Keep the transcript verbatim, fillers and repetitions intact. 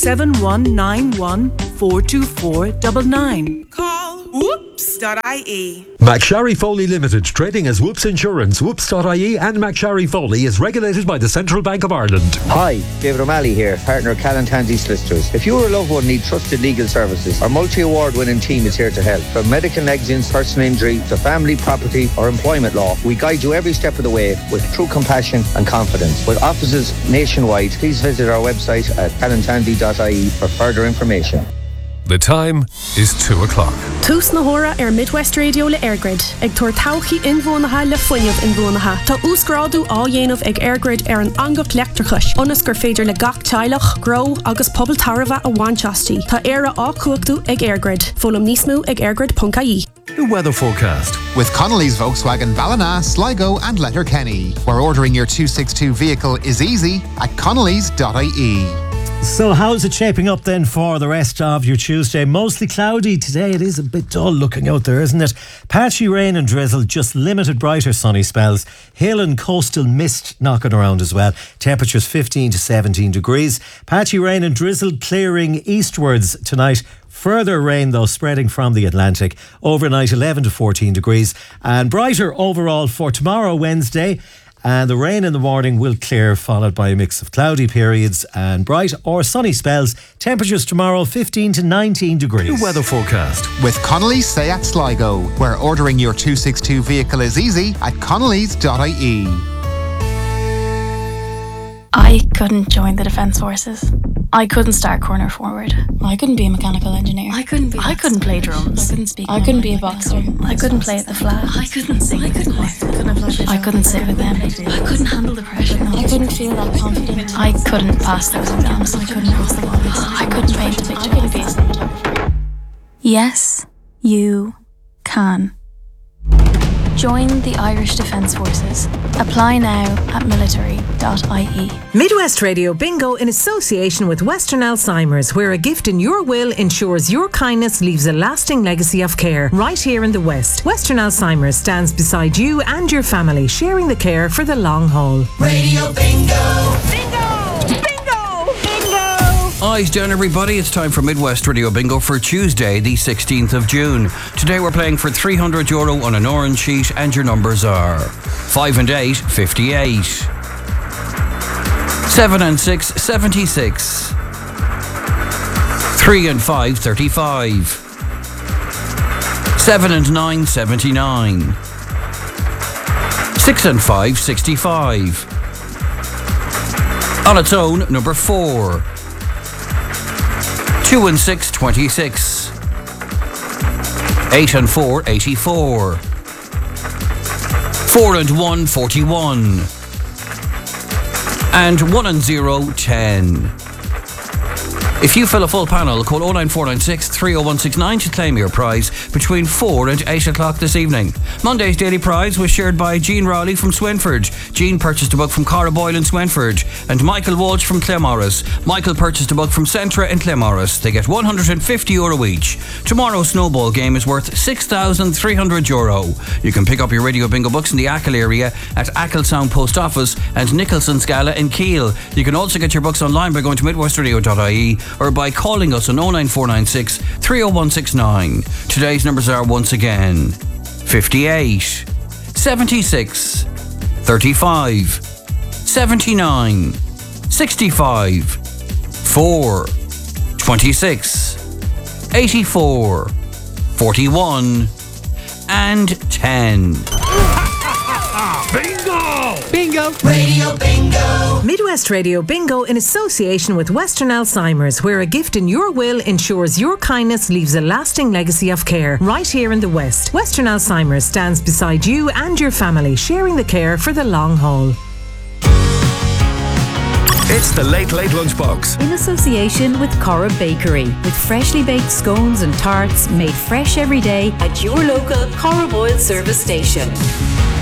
seven one nine one four two four nine nine. Call whoops dot I E. McSharry Foley Limited, trading as Whoops Insurance. Whoops dot I E and McSharry Foley is regulated by the Central Bank of Ireland. Hi, David O'Malley here, partner of Callan Tansey Solicitors. If you or a loved one need trusted legal services, our multi-award winning team is here to help. From medical negligence, personal injury, to family, property or employment law, we guide you every step of the way with true compassion and confidence. With offices nationwide, please visit our website at callan tansey dot I E for further information. The time is two o'clock. Tús na hora ar Midwest Radio le Airgrid. Ag tuair tauchi inbhuanacha le foiineamh inbhuanacha. Tá úsgrádu á dhéanamh ag Airgrid ar an angach leachtarchais. Onas gur féidir le gach teilech, gro agus pobl tarva a bhainteastí. Tá éire á cuachtú ag Airgrid. Fólam níos mó ag airgrid dot I E. The weather forecast. With Connolly's Volkswagen Ballina, Sligo and Letterkenny, where ordering your two sixty-two vehicle is easy at connellys dot I E. So how's it shaping up then for the rest of your Tuesday? Mostly cloudy today. It is a bit dull looking out there, isn't it? Patchy rain and drizzle, just limited brighter sunny spells. Hill and coastal mist knocking around as well. Temperatures fifteen to seventeen degrees. Patchy rain and drizzle clearing eastwards tonight. Further rain though spreading from the Atlantic. Overnight eleven to fourteen degrees. And brighter overall for tomorrow, Wednesday. And the rain in the morning will clear, followed by a mix of cloudy periods and bright or sunny spells. Temperatures tomorrow fifteen to nineteen degrees. The weather forecast. With Connolly's Seat Sligo, where ordering your two sixty-two vehicle is easy at connellys dot I E. I couldn't join the Defence Forces. I couldn't start corner forward. I couldn't be a mechanical engineer. I couldn't be. I couldn't play drums. I couldn't speak. I couldn't be a boxer. I couldn't play at the flag. I couldn't sing. I couldn't. I couldn't sit with them. I couldn't handle the pressure. I couldn't feel that confident. I couldn't pass those exams. I couldn't cross the lines. I couldn't paint a picture. I couldn't be a cinematographer. Yes, you can. Join the Irish Defence Forces. Apply now at military dot I E. Midwest Radio Bingo in association with Western Alzheimer's, where a gift in your will ensures your kindness leaves a lasting legacy of care. Right here in the West, Western Alzheimer's stands beside you and your family, sharing the care for the long haul. Radio Bingo! Bingo! Bingo! Bingo! Eyes down, everybody. It's time for Midwest Radio Bingo for Tuesday, the sixteenth of June. Today we're playing for three hundred euro on an orange sheet, and your numbers are five and eight, fifty-eight. seven and six, seventy-six. three and five, thirty-five. seven and nine, seventy-nine. six and five, sixty-five. On its own, number four. two and six, twenty-six. eight and four, eighty-four. four and one, forty-one. And one and zero, ten. If you fill a full panel, call oh nine four nine six, three oh one six nine to claim your prize between four and eight o'clock this evening. Monday's daily prize was shared by Jean Rowley from Swinford. Jean purchased a book from Cara Boyle in Swinford. And Michael Walsh from Claremorris. Michael purchased a book from Centra in Claremorris. They get one hundred fifty euro each. Tomorrow's snowball game is worth six thousand three hundred euro. You can pick up your Radio Bingo books in the Achill area at Achill Post Office and Nicholson Scala in Keele. You can also get your books online by going to midwest radio dot I E or by calling us on oh nine four nine six, three oh one six nine. Today's numbers are once again fifty-eight, seventy-six, thirty-five, seventy-nine, sixty-five, four, twenty-six, eighty-four, forty-one, and ten. Bingo! Bingo! Radio Bingo! Midwest Radio Bingo in association with Western Alzheimer's, where a gift in your will ensures your kindness leaves a lasting legacy of care. Right here in the West, Western Alzheimer's stands beside you and your family, sharing the care for the long haul. It's the Late Late Lunchbox. In association with Cora Bakery, with freshly baked scones and tarts made fresh every day at your local Cora Boyle service station.